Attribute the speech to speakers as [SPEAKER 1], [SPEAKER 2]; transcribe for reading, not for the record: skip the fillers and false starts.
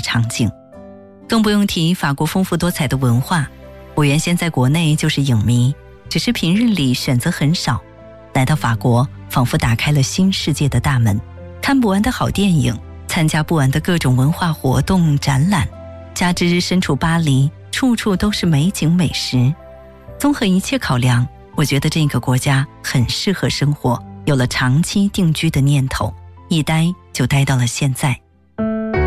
[SPEAKER 1] 场景。更不用提法国丰富多彩的文化。我原先在国内就是影迷，只是平日里选择很少。来到法国，仿佛打开了新世界的大门，看不完的好电影，参加不完的各种文化活动展览，加之身处巴黎，处处都是美景美食。综合一切考量，我觉得这个国家很适合生活，有了长期定居的念头，一待就待到了现在。